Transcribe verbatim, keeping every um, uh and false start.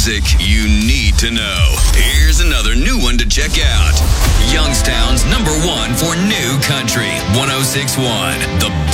music you need to know. Here's another new one to check out. Youngstown's number one for new country. one oh six point one, The